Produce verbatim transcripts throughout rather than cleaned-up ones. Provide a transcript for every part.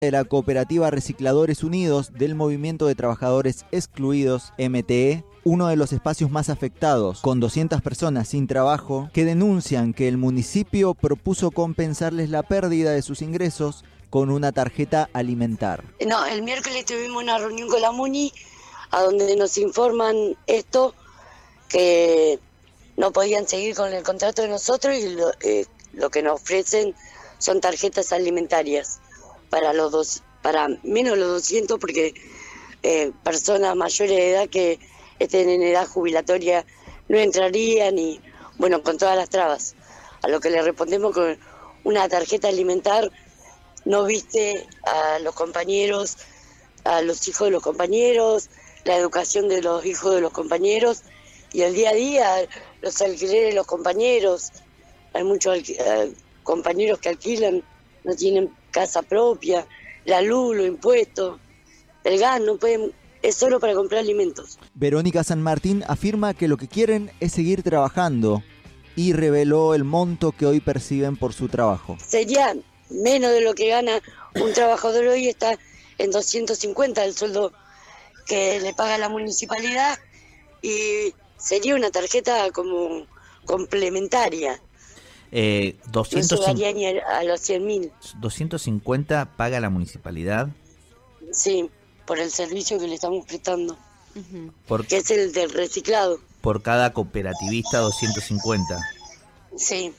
De la Cooperativa Recicladores Unidos del Movimiento de Trabajadores Excluidos, M T E, uno de los espacios más afectados, con doscientas personas sin trabajo, que denuncian que el municipio propuso compensarles la pérdida de sus ingresos con una tarjeta alimentar. No, el miércoles tuvimos una reunión con la MUNI, a donde nos informan esto, que no podían seguir con el contrato de nosotros y lo, eh, lo que nos ofrecen son tarjetas alimentarias para los dos, para menos los doscientos, porque eh, personas mayores de edad que estén en edad jubilatoria no entrarían, y bueno, con todas las trabas. A lo que le respondemos con una tarjeta alimentar no viste a los compañeros, a los hijos de los compañeros, la educación de los hijos de los compañeros y el día a día, los alquileres de los compañeros. Hay muchos alqu- compañeros que alquilan, no tienen casa propia, la luz, los impuestos, el gas, no pueden, es solo para comprar alimentos. Verónica San Martín afirma que lo que quieren es seguir trabajando y reveló el monto que hoy perciben por su trabajo. Sería menos de lo que gana un trabajador hoy, está en doscientos cincuenta el sueldo que le paga la municipalidad, y sería una tarjeta como complementaria. Eh, doscientos no llegaría ni a, a los cien mil. ¿doscientos cincuenta paga la municipalidad? Sí, por el servicio que le estamos prestando, Uh-huh. Por, que es el del reciclado. por cada cooperativista doscientos cincuenta. Sí.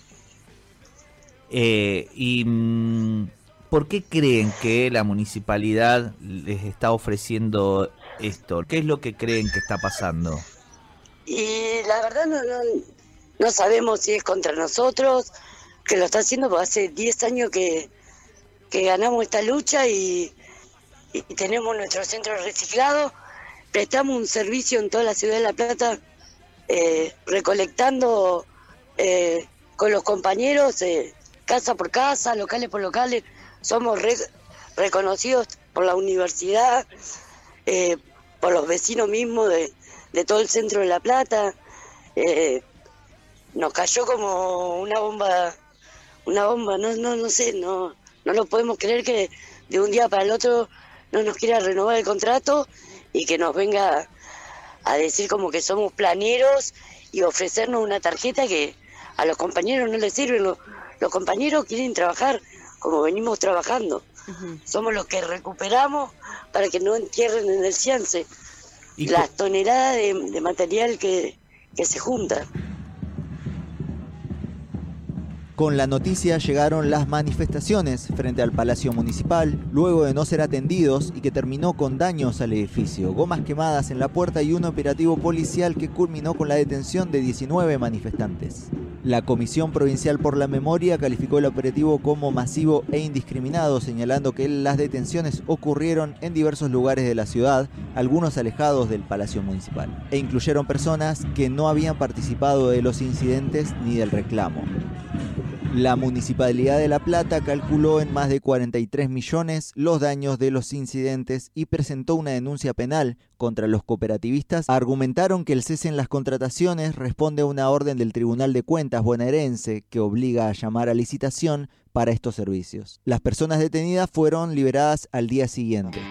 Eh, y mm, ¿por qué creen que la municipalidad les está ofreciendo esto? ¿Qué es lo que creen que está pasando? Y la verdad no, no, no sabemos si es contra nosotros, que lo está haciendo, porque hace diez años que, que ganamos esta lucha y, y tenemos nuestro centro reciclado. Prestamos un servicio en toda la ciudad de La Plata, eh, recolectando eh, con los compañeros, eh, casa por casa, locales por locales. Somos re, reconocidos por la universidad, eh, por los vecinos mismos de, de todo el centro de La Plata. Eh, nos cayó como una bomba, una bomba, no, no, no sé, no, no lo podemos creer que de un día para el otro no nos quiera renovar el contrato y que nos venga a decir como que somos planeros y ofrecernos una tarjeta que a los compañeros no les sirve. Los, los compañeros quieren trabajar como venimos trabajando. Uh-huh. Somos los que recuperamos para que no entierren en el Ciance las con... toneladas de, de material que, que se junta. Con la noticia llegaron las manifestaciones frente al Palacio Municipal, luego de no ser atendidos y que terminó con daños al edificio, gomas quemadas en la puerta y un operativo policial que culminó con la detención de diecinueve manifestantes. La Comisión Provincial por la Memoria calificó el operativo como masivo e indiscriminado, señalando que las detenciones ocurrieron en diversos lugares de la ciudad, algunos alejados del Palacio Municipal, e incluyeron personas que no habían participado de los incidentes ni del reclamo. La Municipalidad de La Plata calculó en más de cuarenta y tres millones los daños de los incidentes y presentó una denuncia penal contra los cooperativistas. Argumentaron que el cese en las contrataciones responde a una orden del Tribunal de Cuentas bonaerense que obliga a llamar a licitación para estos servicios. Las personas detenidas fueron liberadas al día siguiente.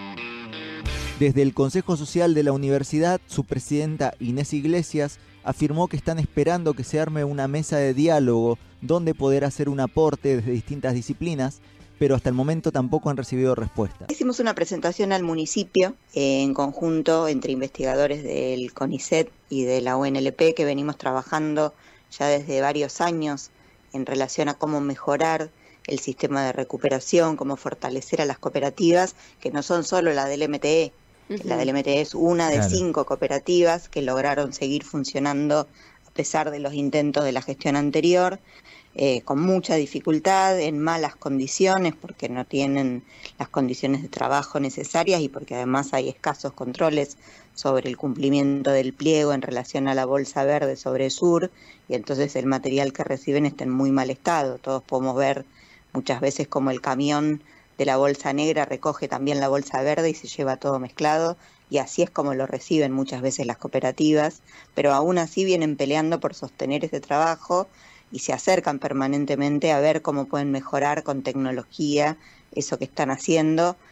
Desde el Consejo Social de la Universidad, su presidenta Inés Iglesias afirmó que están esperando que se arme una mesa de diálogo donde poder hacer un aporte desde distintas disciplinas, pero hasta el momento tampoco han recibido respuesta. Hicimos una presentación al municipio eh, en conjunto entre investigadores del CONICET y de la U N L P, que venimos trabajando ya desde varios años en relación a cómo mejorar el sistema de recuperación, cómo fortalecer a las cooperativas, que no son solo la del M T E. Uh-huh. La del M T E es una de claro. cinco cooperativas que lograron seguir funcionando a pesar de los intentos de la gestión anterior, eh, con mucha dificultad, en malas condiciones, porque no tienen las condiciones de trabajo necesarias y porque además hay escasos controles sobre el cumplimiento del pliego en relación a la bolsa verde sobre Sur, y entonces el material que reciben está en muy mal estado. Todos podemos ver muchas veces como el camión de la bolsa negra recoge también la bolsa verde y se lleva todo mezclado, y así es como lo reciben muchas veces las cooperativas, pero aún así vienen peleando por sostener ese trabajo y se acercan permanentemente a ver cómo pueden mejorar con tecnología eso que están haciendo,